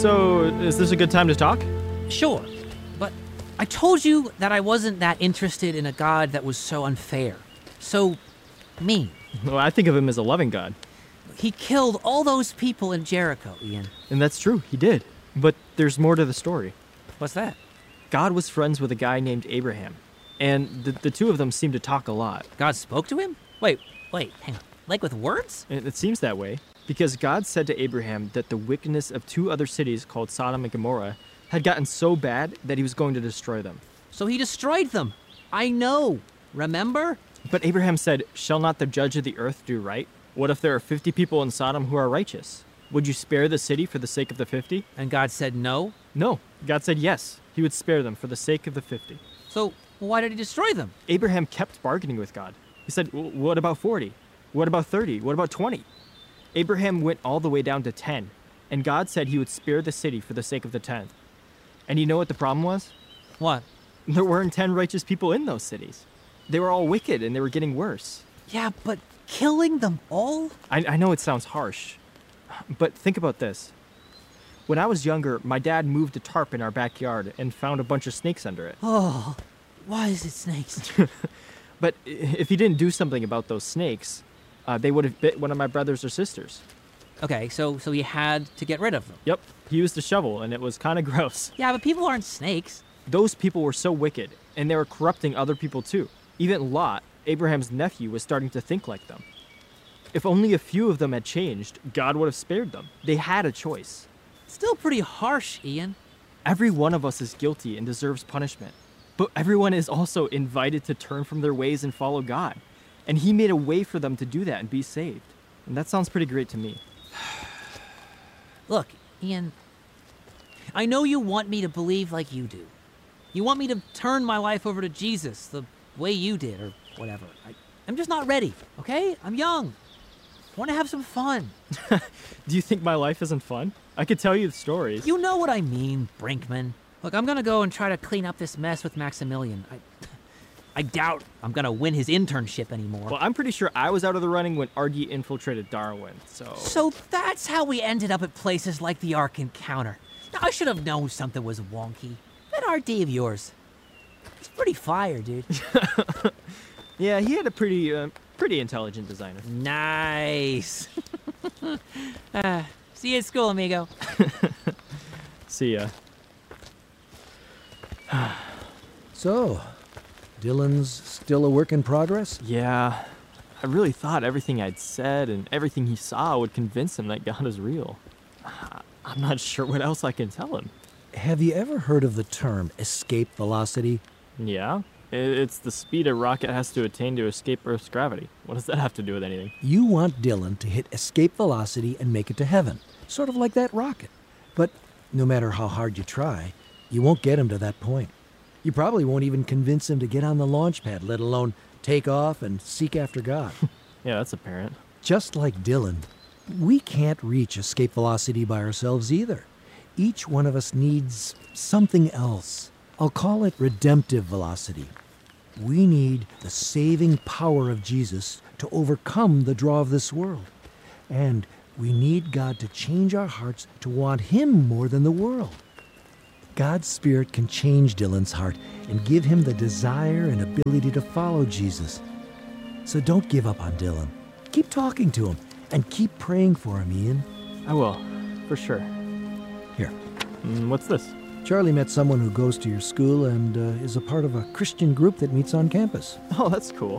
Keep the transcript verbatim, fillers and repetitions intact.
So, is this a good time to talk? Sure, but I told you that I wasn't that interested in a God that was so unfair, so mean. Well, I think of him as a loving God. He killed all those people in Jericho, Ian. And that's true, he did. But there's more to the story. What's that? God was friends with a guy named Abraham, and the, the two of them seemed to talk a lot. God spoke to him? Wait, wait, hang on. Like with words? And it seems that way, because God said to Abraham that the wickedness of two other cities called Sodom and Gomorrah had gotten so bad that he was going to destroy them. So he destroyed them. I know. Remember? But Abraham said, "Shall not the judge of the earth do right? What if there are fifty people in Sodom who are righteous? Would you spare the city for the sake of the fifty?" And God said no? No. God said yes. He would spare them for the sake of the fifty. So why did he destroy them? Abraham kept bargaining with God. He said, "What about forty? What about thirty? What about twenty? Abraham went all the way down to ten, and God said he would spare the city for the sake of the tenth. And you know what the problem was? What? There weren't ten righteous people in those cities. They were all wicked, and they were getting worse. Yeah, but killing them all? I, I know it sounds harsh, but think about this. When I was younger, my dad moved a tarp in our backyard and found a bunch of snakes under it. Oh, why is it snakes? But if he didn't do something about those snakes, uh, they would have bit one of my brothers or sisters. Okay, so so he had to get rid of them. Yep, he used a shovel, and it was kind of gross. Yeah, but people aren't snakes. Those people were so wicked, and they were corrupting other people too. Even Lot, Abraham's nephew, was starting to think like them. If only a few of them had changed, God would have spared them. They had a choice. Still pretty harsh, Ian. Every one of us is guilty and deserves punishment. But everyone is also invited to turn from their ways and follow God. And he made a way for them to do that and be saved. And that sounds pretty great to me. Look, Ian, I know you want me to believe like you do. You want me to turn my life over to Jesus the way you did, or whatever. I, I'm just not ready, okay? I'm young. I want to have some fun. Do you think my life isn't fun? I could tell you the stories. You know what I mean, Brinkman. Look, I'm gonna go and try to clean up this mess with Maximilian. I, I doubt I'm gonna win his internship anymore. Well, I'm pretty sure I was out of the running when Argy infiltrated Darwin, so... So that's how we ended up at places like the Ark Encounter. Now, I should have known something was wonky. That R D of yours, he's pretty fire, dude. Yeah, he had a pretty, uh, pretty intelligent designer. Nice. uh, see you at school, amigo. See ya. So, Dylan's still a work in progress? Yeah, I really thought everything I'd said and everything he saw would convince him that God is real. I'm not sure what else I can tell him. Have you ever heard of the term escape velocity? Yeah? It's the speed a rocket has to attain to escape Earth's gravity. What does that have to do with anything? You want Dylan to hit escape velocity and make it to heaven, sort of like that rocket. But no matter how hard you try, you won't get him to that point. You probably won't even convince him to get on the launch pad, let alone take off and seek after God. Yeah, that's apparent. Just like Dylan, we can't reach escape velocity by ourselves either. Each one of us needs something else. I'll call it redemptive velocity. We need the saving power of Jesus to overcome the draw of this world. And we need God to change our hearts to want Him more than the world. God's Spirit can change Dylan's heart and give him the desire and ability to follow Jesus. So don't give up on Dylan. Keep talking to him and keep praying for him, Ian. I will, for sure. Here. Mm, what's this? Charlie met someone who goes to your school and uh, is a part of a Christian group that meets on campus. Oh, that's cool.